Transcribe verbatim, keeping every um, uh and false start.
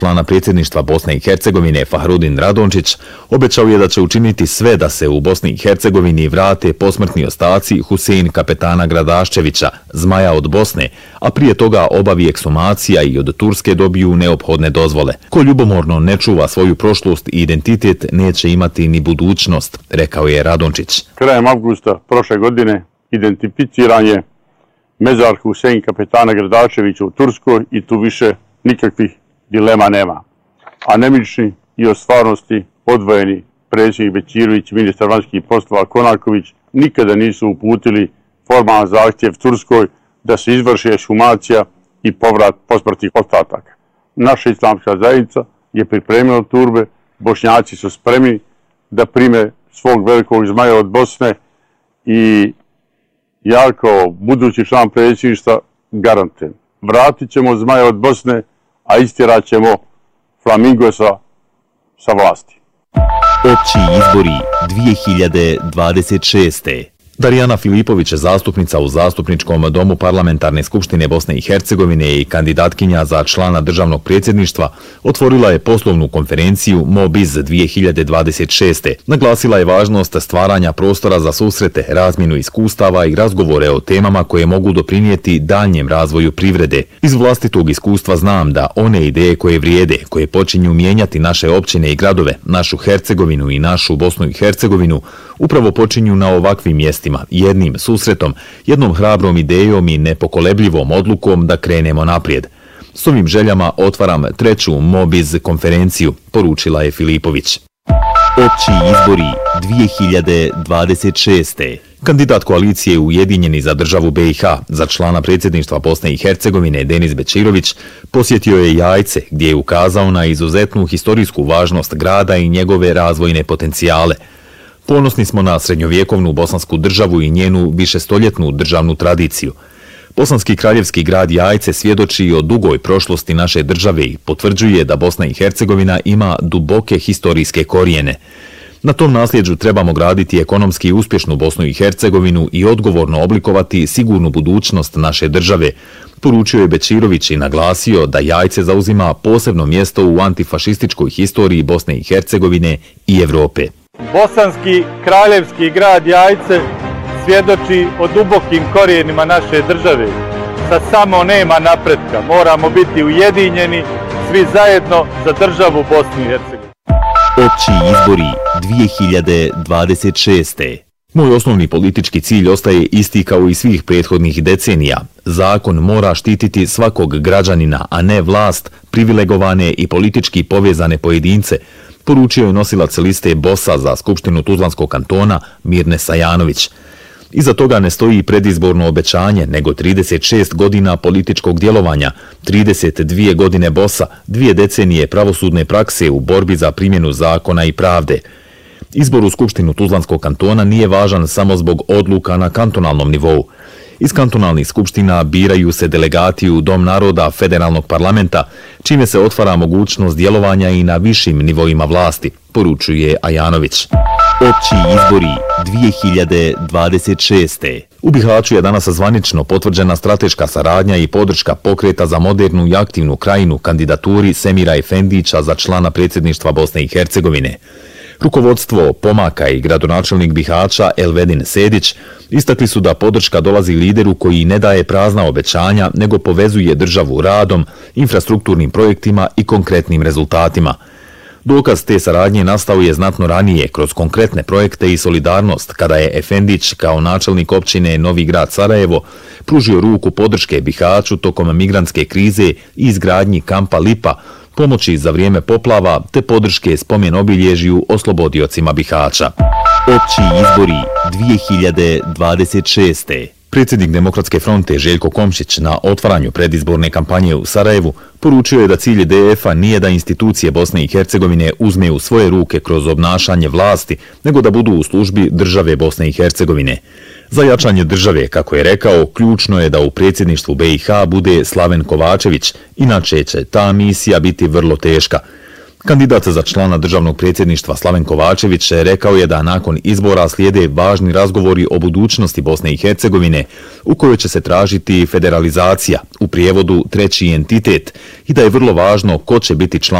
Člana predsjedništva Bosne i Hercegovine Fahrudin Radončić obećao je da će učiniti sve da se u Bosni i Hercegovini vrate posmrtni ostaci Husein kapetana Gradaščevića, zmaja od Bosne, a prije toga obavi eksumacija i od Turske dobiju neophodne dozvole. Ko ljubomorno ne čuva svoju prošlost i identitet neće imati ni budućnost, rekao je Radončić. Krajem avgusta prošle godine identificiran je mezar Husein kapetana Gradaščevića u Turskoj i tu više nikakvih dilema nema. Anemični i od stvarnosti odvojeni predsjednik Bećirović i ministar vanjskih poslova Konaković nikada nisu uputili formalan zahtjev Turskoj da se izvrši ekshumacija i povrat posmrtnih ostataka. Naša islamska zajednica je pripremila turbe, Bošnjaci su spremni da prime svog velikog zmaja od Bosne i ja kao budući član predsjedništva garantujem. Vratit ćemo zmaja od Bosne, a istjerat ćemo Flamingosa sa vlasti. Opći izbori dvije hiljade dvadeset šeste. Darijana Filipović, zastupnica u Zastupničkom domu Parlamentarne skupštine Bosne i Hercegovine i kandidatkinja za člana državnog predsjedništva, otvorila je poslovnu konferenciju Mobiz dvije hiljade dvadeset šeste. Naglasila je važnost stvaranja prostora za susrete, razmjenu iskustava i razgovore o temama koje mogu doprinijeti daljnjem razvoju privrede. Iz vlastitog iskustva znam da one ideje koje vrijede, koje počinju mijenjati naše općine i gradove, našu Hercegovinu i našu Bosnu i Hercegovinu, upravo počinju na ovakvim mjestima, jednim susretom, jednom hrabrom idejom i nepokolebljivom odlukom da krenemo naprijed. S ovim željama otvaram treću Mobiz konferenciju, poručila je Filipović. Opći izbori dvije hiljade dvadeset šeste. Kandidat koalicije Ujedinjeni za državu B i H za člana predsjedništva Bosne i Hercegovine Denis Bećirović posjetio je Jajce, gdje je ukazao na izuzetnu historijsku važnost grada i njegove razvojne potencijale. Ponosni smo na srednjovjekovnu bosansku državu i njenu višestoljetnu državnu tradiciju. Bosanski kraljevski grad Jajce svjedoči o dugoj prošlosti naše države i potvrđuje da Bosna i Hercegovina ima duboke historijske korijene. Na tom nasljeđu trebamo graditi ekonomski uspješnu Bosnu i Hercegovinu i odgovorno oblikovati sigurnu budućnost naše države, poručio je Bećirović i naglasio da Jajce zauzima posebno mjesto u antifašističkoj historiji Bosne i Hercegovine i Evrope. Bosanski kraljevski grad Jajce svjedoči o dubokim korijenima naše države. Sad samo nema napretka, moramo biti ujedinjeni svi zajedno za državu Bosnu i Hercegovinu. Opći izbori dvije hiljade dvadeset šeste. Moj osnovni politički cilj ostaje isti kao i svih prethodnih decenija. Zakon mora štititi svakog građanina, a ne vlast, privilegovane i politički povezane pojedince, poručio je nosilac liste bosa za Skupštinu Tuzlanskog kantona Mirne Sajanović. Iza toga ne stoji predizborno obećanje, nego trideset šest godina političkog djelovanja, trideset dvije godine bosa, dvije decenije pravosudne prakse u borbi za primjenu zakona i pravde. Izbor u Skupštinu Tuzlanskog kantona nije važan samo zbog odluka na kantonalnom nivou. Iz kantonalnih skupština biraju se delegati u Dom naroda federalnog parlamenta, čime se otvara mogućnost djelovanja i na višim nivoima vlasti, poručuje Ajanović. Opći izbori dvije hiljade dvadeset šeste. U Bihaću je danas zvanično potvrđena strateška saradnja i podrška pokreta za modernu i aktivnu krajinu kandidaturi Semira Efendića za člana predsjedništva Bosne i Hercegovine. Rukovodstvo Pomaka i gradonačelnik Bihaća Elvedin Sedić istakli su da podrška dolazi lideru koji ne daje prazna obećanja, nego povezuje državu radom, infrastrukturnim projektima i konkretnim rezultatima. Dokaz te saradnje nastao je znatno ranije kroz konkretne projekte i solidarnost kada je Efendić kao načelnik općine Novi grad Sarajevo pružio ruku podrške Bihaću tokom migrantske krize i izgradnji kampa Lipa, pomoći za vrijeme poplava te podrške spomen obilježju oslobodiocima Bihaća. Opći izbori dvije hiljade dvadeset šeste. Predsjednik Demokratske fronte Željko Komšić na otvaranju predizborne kampanje u Sarajevu poručio je da cilj D F-a nije da institucije Bosne i Hercegovine uzme u svoje ruke kroz obnašanje vlasti, nego da budu u službi države Bosne i Hercegovine. Za jačanje države, kako je rekao, ključno je da u predsjedništvu B i H bude Slaven Kovačević, inače će ta misija biti vrlo teška. Kandidat za člana državnog predsjedništva Slaven Kovačević rekao je da nakon izbora slijede važni razgovori o budućnosti Bosne i Hercegovine, u kojoj će se tražiti federalizacija, u prijevodu treći entitet, i da je vrlo važno ko će biti član